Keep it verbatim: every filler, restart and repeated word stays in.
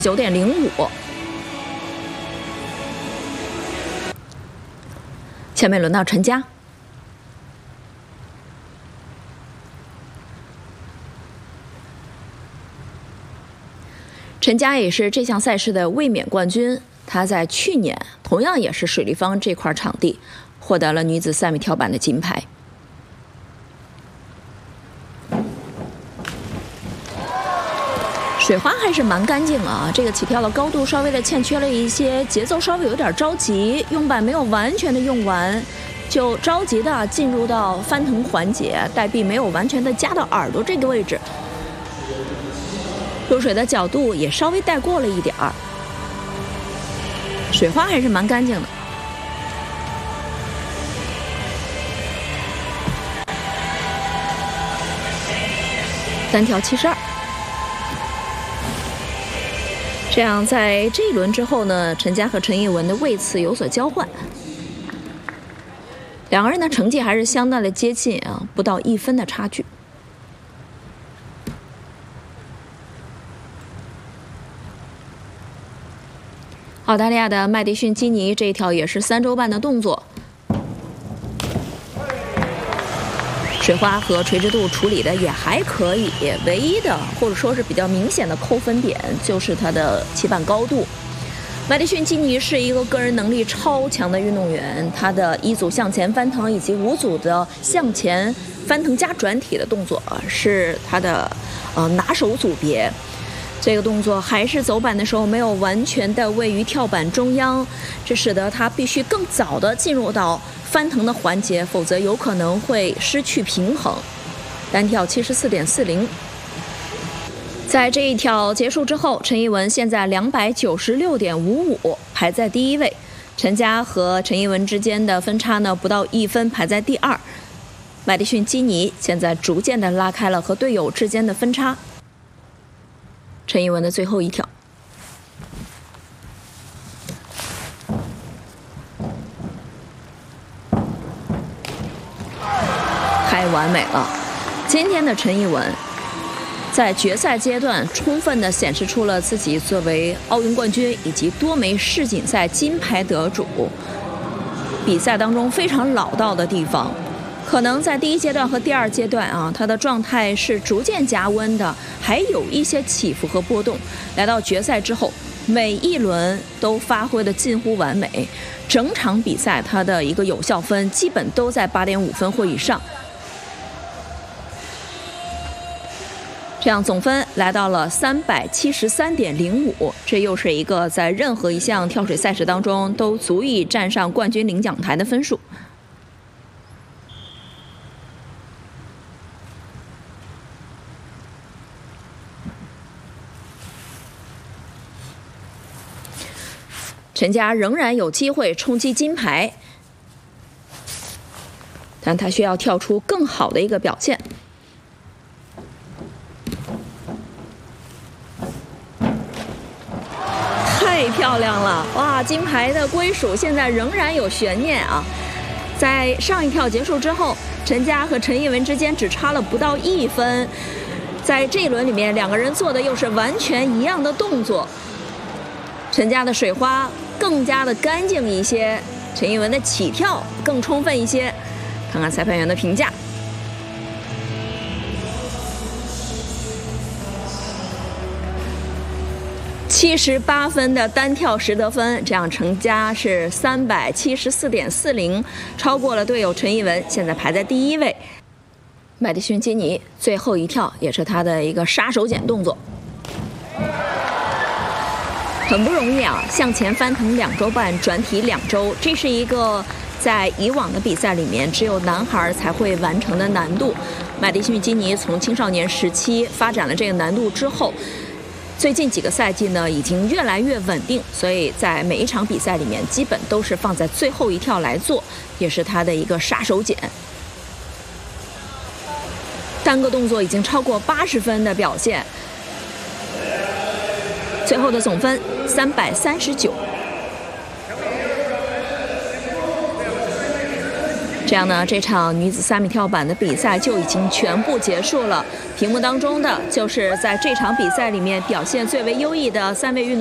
九点零五。下面轮到陈佳。陈佳也是这项赛事的卫冕冠军，她在去年同样也是水立方这块场地获得了女子三米跳板的金牌。水花还是蛮干净啊，这个起跳的高度稍微的欠缺了一些，节奏稍微有点着急，用板没有完全的用完，就着急的进入到翻腾环节，带臂没有完全的夹到耳朵这个位置。入水的角度也稍微带过了一点儿，水花还是蛮干净的。单跳七十二，这样在这一轮之后呢，陈佳和陈艺文的位次有所交换，两个人的成绩还是相当的接近啊，不到一分的差距。澳大利亚的麦迪逊基尼这一条也是三周半的动作，水花和垂直度处理的也还可以，唯一的或者说是比较明显的扣分点就是它的起板高度。麦迪逊基尼是一个个人能力超强的运动员，他的一组向前翻腾以及五组的向前翻腾加转体的动作是他的呃拿手组别。这个动作还是走板的时候没有完全的位于跳板中央，这使得他必须更早的进入到翻腾的环节，否则有可能会失去平衡。单跳 七十四点四零。在这一跳结束之后，陈艺文现在 两百九十六点五五 排在第一位，陈佳和陈艺文之间的分差呢不到一分，排在第二。麦迪逊基尼现在逐渐的拉开了和队友之间的分差。陈艺文的最后一跳，太完美了！今天的陈艺文在决赛阶段充分的显示出了自己作为奥运冠军以及多枚世锦赛金牌得主比赛当中非常老道的地方。可能在第一阶段和第二阶段啊，他的状态是逐渐加温的，还有一些起伏和波动。来到决赛之后，每一轮都发挥的近乎完美，整场比赛他的一个有效分基本都在 八点五分或以上。这样总分来到了 三百七十三点零五，这又是一个在任何一项跳水赛事当中都足以站上冠军领奖台的分数。陈佳仍然有机会冲击金牌，但他需要跳出更好的一个表现。太漂亮了！哇，金牌的归属现在仍然有悬念啊！在上一跳结束之后，陈佳和陈艺文之间只差了不到一分，在这一轮里面，两个人做的又是完全一样的动作。陈佳的水花更加的干净一些，陈艺文的起跳更充分一些。看看裁判员的评价。七十八分的单跳十得分，这样陈佳是 三百七十四点四零， 超过了队友陈艺文，现在排在第一位。麦迪逊基尼最后一跳也是他的一个杀手锏动作。很不容易啊，向前翻腾两周半，转体两周，这是一个在以往的比赛里面只有男孩才会完成的难度。麦迪逊基尼从青少年时期发展了这个难度之后，最近几个赛季呢已经越来越稳定，所以在每一场比赛里面基本都是放在最后一跳来做，也是他的一个杀手锏。单个动作已经超过八十分的表现。最后的总分三百三十九。 这样呢，这场女子三米跳板的比赛就已经全部结束了。屏幕当中的就是在这场比赛里面表现最为优异的三位运动员。